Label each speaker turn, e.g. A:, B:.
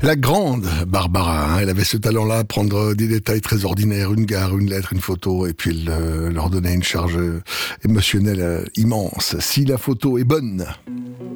A: La grande Barbara, elle avait ce talent-là, prendre des détails très ordinaires, une gare, une lettre, une photo, et puis elle leur donnait une charge émotionnelle immense. Si la photo est bonne,